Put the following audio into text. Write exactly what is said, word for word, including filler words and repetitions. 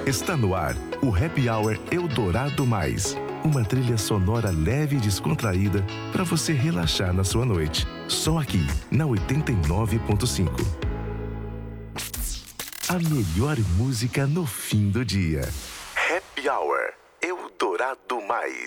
Está no ar o Happy Hour Eldorado Mais. Uma trilha sonora leve e descontraída para você relaxar na sua noite. Só aqui, na oitenta e nove ponto cinco. A melhor música no fim do dia. Happy Hour Eldorado Mais.